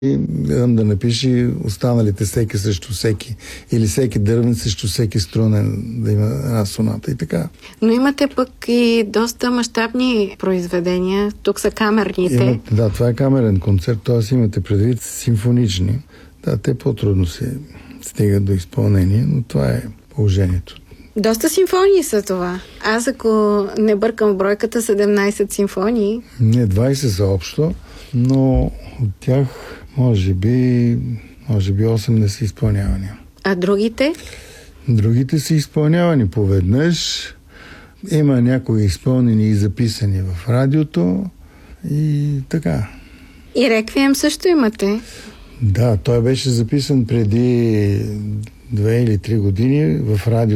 И да напиши останалите всеки срещу всеки или всеки дървен срещу всеки струнен, да има една соната и така. Но имате пък и доста мащабни произведения. Тук са камерните. Да, това е камерен концерт, т.е. имате предвид симфонични. Да, те по-трудно се стигат до изпълнение, но това е положението. Доста симфонии са това. Аз, ако не бъркам в бройката, 17 симфонии. Не, 20 са общо, но от тях може би 8 не са изпълнявани. А другите? Другите са изпълнявани поведнъж. Има някои изпълнени и записани в радиото и така. И реквием също имате? Да, той беше записан преди 2 или 3 години в радио.